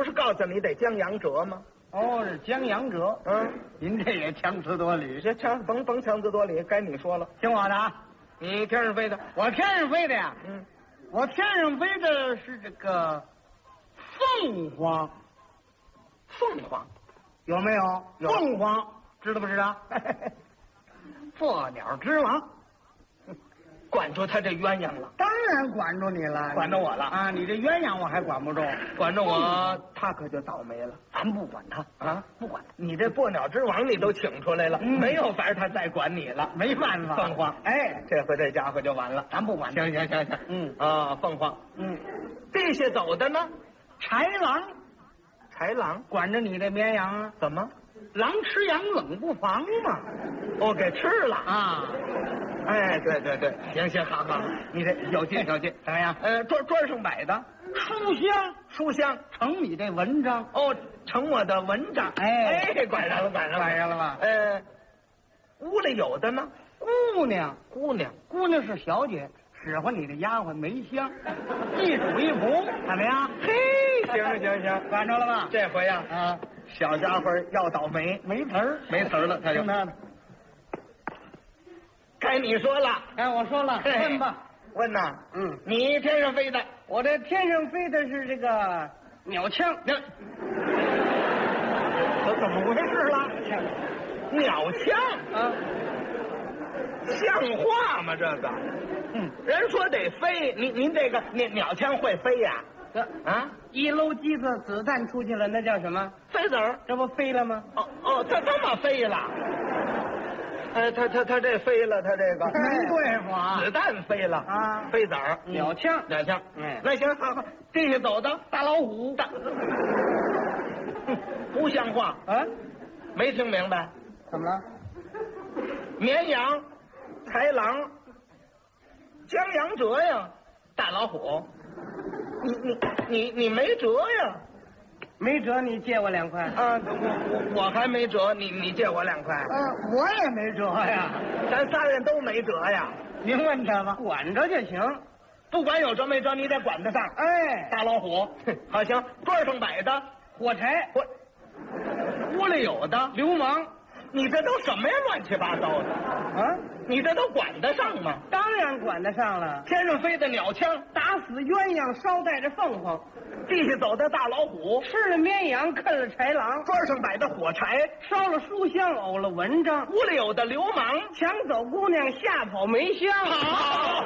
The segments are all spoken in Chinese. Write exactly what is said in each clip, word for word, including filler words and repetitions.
不是告诉你得将阳折吗？ 哦，是江洋折。 嗯， 您这也强词夺理。 这强甭甭强词夺理，该你说了。 听我的啊， 你天上飞的， 我天上飞的呀。 嗯， 我天上飞的是这个凤凰， 凤凰有没有？ 有凤凰知道不知道？破鸟之王。 管住他这鸳鸯了， 当然管住你了， 管着我了啊！你这鸳鸯我还管不住， 管着我，他可就倒霉了。 咱不管他啊， 不管。 你这破鸟之王你都请出来了， 嗯没有法儿他再管你了， 没办法。 凤凰， 哎， 这回这家伙就完了， 咱不管他。 行行行行， 嗯啊，凤凰， 嗯， 地下走的呢， 豺狼豺狼管着你这绵羊啊， 怎么？ 狼吃羊冷不防嘛。 哦，给吃了啊！ 哎，对对对，行行好好，你这有劲有劲， 怎么样？ 呃，桌桌上摆的书香书香， 成你这文章哦，成我的文章。 哎哎，管上了，管上了， 管上了吧？ 呃，屋里有的呢， 姑娘， 姑娘， 姑娘是小姐，使唤你的丫鬟梅香，一主一仆，怎么样？ 嘿，行行行， 管着了吧？ 这回呀， 啊， 小家伙要倒霉， 没词儿， 没词儿了，他就听他的。 该你说了， 哎，我说了， 嘿问吧。 问呐， 嗯， 你天上飞的， 我这天上飞的是这个鸟枪， 那这怎么回事了？ 鸟枪啊， 像话吗？这个， 嗯， 人说得飞，您您这个鸟鸟枪会飞呀？ 这啊， 一搂机子子弹出去了，那叫什么？ 飞子儿？ 这不飞了吗？ 哦哦，它这么飞了？哎，他他他这飞了，他这个没对付啊子弹飞了啊飞子儿， 鸟枪鸟枪， 嗯那行好好，地下走的大老虎大，不像话， 啊？ 没听明白？ 怎么了？ 绵羊、豺狼、江洋折呀，大老虎，你你你你没辙呀？ 没辙，你借我两块。 啊，我我我还没辙，你你借我两块， 嗯，我也没辙呀。 咱仨人都没辙呀。 您问他吧，管着就行。 不管有辙没辙，你得管得上。 哎， 大老虎，好行，桌上摆的火柴， 我屋里有的流氓你这都什么呀？乱七八糟的， 啊， 你这都管得上吗？ 当然管得上了。 天上飞的鸟枪， 打死鸳鸯，捎带着凤凰， 地下走的大老虎， 吃了绵羊，啃了豺狼， 桌上摆的火柴， 烧了书香，呕了文章， 屋里有的流氓， 抢走姑娘，吓跑梅香。 好，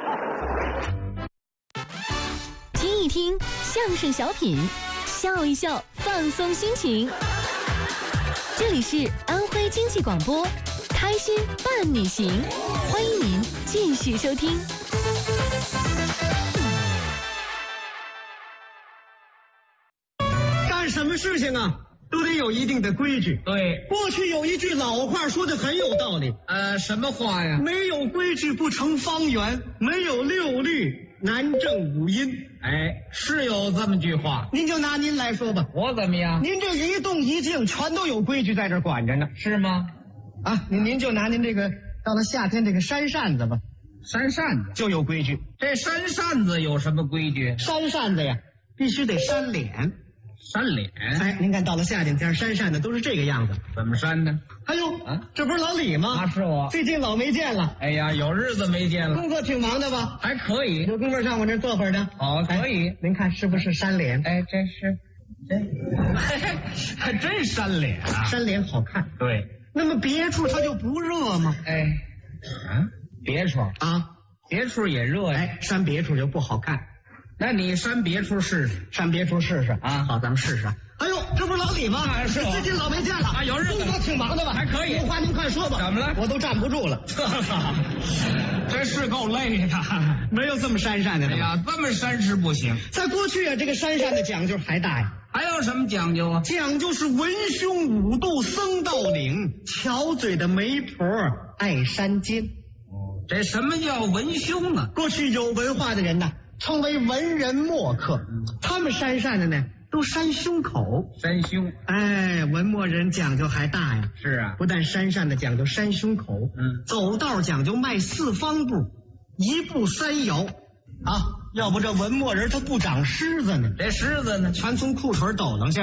听一听相声小品，笑一笑，放松心情。这里是安徽经济广播，开心伴你行，欢迎您继续收听。 干什么事情啊，都得有一定的规矩。 对， 过去有一句老话说的很有道理， 呃，什么话呀？ 没有规矩不成方圆，没有六律难正五音。 哎，是有这么句话。 您就拿您来说吧， 我怎么样？ 您这一动一静全都有规矩在这儿管着呢。 是吗？ 啊，您您就拿您这个到了夏天这个扇扇子吧， 扇扇子， 就有规矩。 这扇扇子有什么规矩？ 扇扇子呀，必须得扇脸。 扇脸。 哎，您看到了夏天天扇扇的都是这个样子。 怎么扇呢？ 哎呦， 啊， 这不是老李吗？ 啊，是我。 最近老没见了， 哎呀，有日子没见了。 工作挺忙的吧？ 还可以。 有功夫上我这儿坐会儿呢。 哦，可以。 哎您看是不是扇脸？ 哎，这是，这还真扇脸啊！ 扇脸好看。 对。 那么别处它就不热吗？ 哎，啊，别处啊， 别处也热呀。 哎，扇别处就不好看。 那你扇别处试试， 扇别处试试啊。 好，咱们试试。哎呦，这不是老李吗？ 啊，是我。 最近老没见了啊，有日子。 工作挺忙的吧？ 还可以。 有话您快说吧。 怎么了？ 我都站不住了。 这是够累的。 没有这么扇扇的。 哎呀，这么扇是不行。 在过去啊，这个扇扇的讲究还大呀。 还有什么讲究啊？ 讲究是文胸五度僧道领，巧嘴的媒婆爱山尖。 哦，这什么叫文胸呢？ 过去有文化的人呢，称为文人墨客，他们扇扇的呢，都扇胸口。 扇胸。 哎，文墨人讲究还大呀。 是啊， 不但扇扇的讲究扇胸口， 嗯， 走道讲究迈四方步，一步三摇，啊，要不这文墨人他不长虱子呢。 这虱子呢， 全从裤腿抖楞下